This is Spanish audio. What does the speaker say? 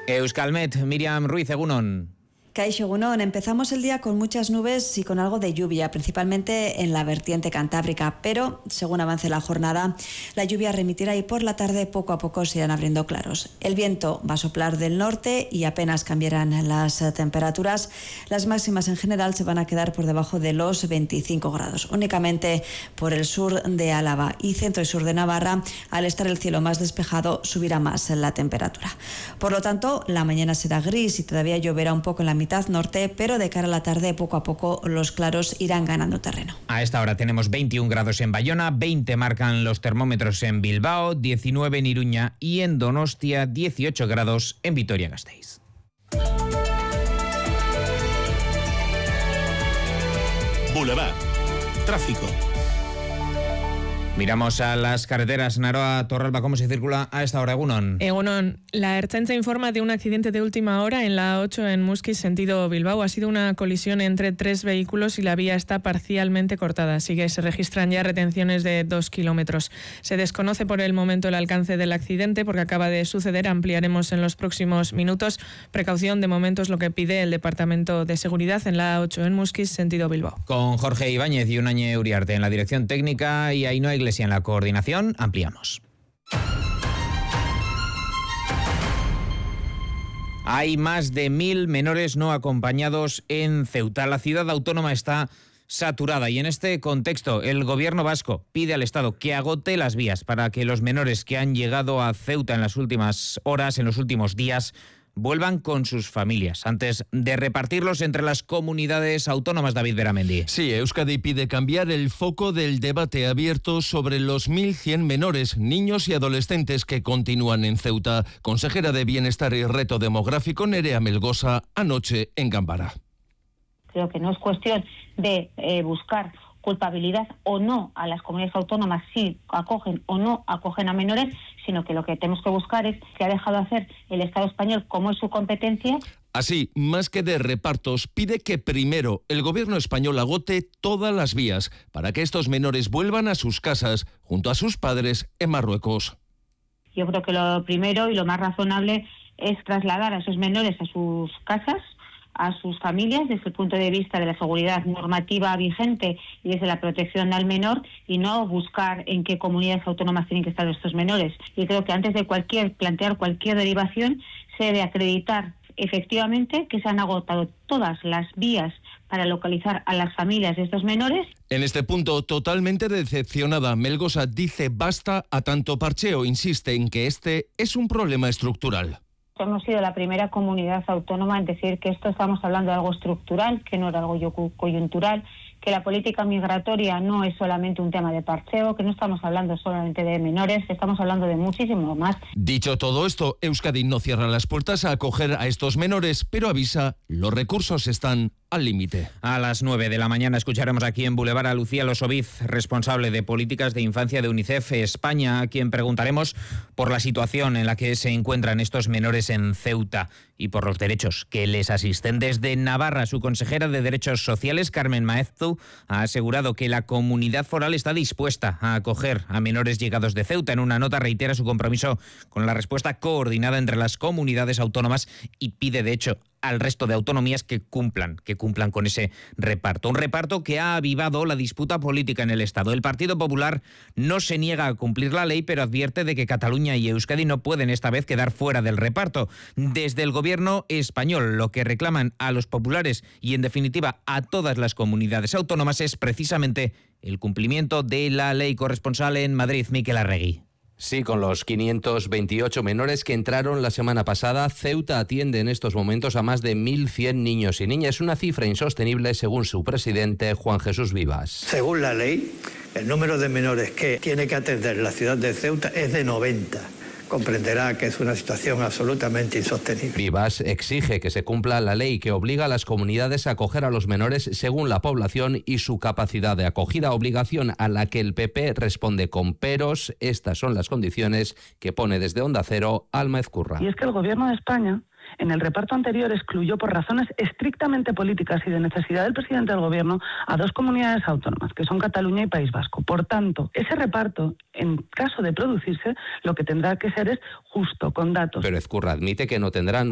Euskalmet, Miriam Ruiz, egunon. Kaixo egunon, empezamos el día con muchas nubes y con algo de lluvia, principalmente en la vertiente cantábrica, pero según avance la jornada, la lluvia remitirá y por la tarde poco a poco se irán abriendo claros. El viento va a soplar del norte y apenas cambiarán las temperaturas. Las máximas en general se van a quedar por debajo de los 25 grados. Únicamente por el sur de Álava y centro y sur de Navarra, al estar el cielo más despejado, subirá más la temperatura. Por lo tanto, la mañana será gris y todavía lloverá un poco en la mitad norte, pero de cara a la tarde poco a poco los claros irán ganando terreno. A esta hora tenemos 21 grados en Bayona, 20 marcan los termómetros en Bilbao, 19 en Iruña y en Donostia 18 grados en Vitoria-Gasteiz. Boulevard. Tráfico. Miramos a las carreteras. Naroa, Torralba, ¿cómo se circula a esta hora, egunon? Egunon, la Ertzaintza informa de un accidente de última hora en la A8 en Muskiz, sentido Bilbao. Ha sido una colisión entre 3 vehículos y la vía está parcialmente cortada. Se registran ya retenciones de 2 kilómetros. Se desconoce por el momento el alcance del accidente porque acaba de suceder. Ampliaremos en los próximos minutos. Precaución de momento es lo que pide el Departamento de Seguridad en la A8 en Muskiz, sentido Bilbao. Con Jorge Ibáñez y Unañe Uriarte en la dirección técnica y Ainhoa Iglesia en la coordinación, ampliamos. Hay más de 1.000 menores no acompañados en Ceuta. La ciudad autónoma está saturada y en este contexto el gobierno vasco pide al Estado que agote las vías para que los menores que han llegado a Ceuta en las últimas horas, en los últimos días, vuelvan con sus familias, antes de repartirlos entre las comunidades autónomas. David Beramendi. Sí, Euskadi pide cambiar el foco del debate abierto sobre los 1.100 menores, niños y adolescentes que continúan en Ceuta. Consejera de Bienestar y Reto Demográfico, Nerea Melgosa, anoche en Gambara. Creo que no es cuestión de buscar culpabilidad o no a las comunidades autónomas si acogen o no acogen a menores, sino que lo que tenemos que buscar es qué ha dejado de hacer el Estado español, cómo es su competencia. Así, más que de repartos, pide que primero el gobierno español agote todas las vías para que estos menores vuelvan a sus casas junto a sus padres en Marruecos. Yo creo que lo primero y lo más razonable es trasladar a esos menores a sus casas, a sus familias, desde el punto de vista de la seguridad normativa vigente y desde la protección al menor, y no buscar en qué comunidades autónomas tienen que estar estos menores. Y creo que antes de plantear cualquier derivación, se debe acreditar efectivamente que se han agotado todas las vías para localizar a las familias de estos menores. En este punto, totalmente decepcionada, Melgosa dice basta a tanto parcheo. Insiste en que este es un problema estructural. Hemos sido la primera comunidad autónoma en decir que esto estamos hablando de algo estructural, que no era algo coyuntural, que la política migratoria no es solamente un tema de parcheo, que no estamos hablando solamente de menores, que estamos hablando de muchísimo más. Dicho todo esto, Euskadi no cierra las puertas a acoger a estos menores, pero avisa, los recursos están al límite. A las 9 de la mañana escucharemos aquí en Boulevard a Lucía Losoviz, responsable de políticas de infancia de UNICEF España, a quien preguntaremos por la situación en la que se encuentran estos menores en Ceuta y por los derechos que les asisten. Desde Navarra, su consejera de Derechos Sociales, Carmen Maeztu, ha asegurado que la comunidad foral está dispuesta a acoger a menores llegados de Ceuta. En una nota reitera su compromiso con la respuesta coordinada entre las comunidades autónomas y pide, de hecho, al resto de autonomías que cumplan con ese reparto. Un reparto que ha avivado la disputa política en el Estado. El Partido Popular no se niega a cumplir la ley, pero advierte de que Cataluña y Euskadi no pueden esta vez quedar fuera del reparto. Desde el gobierno español, lo que reclaman a los populares y, en definitiva, a todas las comunidades autónomas es precisamente el cumplimiento de la ley. Corresponsal en Madrid, Miquel Arregui. Sí, con los 528 menores que entraron la semana pasada, Ceuta atiende en estos momentos a más de 1.100 niños y niñas. Una cifra insostenible según su presidente, Juan Jesús Vivas. Según la ley, el número de menores que tiene que atender la ciudad de Ceuta es de 90. Comprenderá que es una situación absolutamente insostenible. Vivas exige que se cumpla la ley que obliga a las comunidades a acoger a los menores según la población y su capacidad de acogida, obligación a la que el PP responde con peros. Estas son las condiciones que pone desde Onda Cero Alma Ezcurra. Y es que el gobierno de España en el reparto anterior excluyó por razones estrictamente políticas y de necesidad del presidente del gobierno a 2 comunidades autónomas, que son Cataluña y País Vasco. Por tanto, ese reparto, en caso de producirse, lo que tendrá que ser es justo, con datos. Pero Ezcurra admite que no tendrán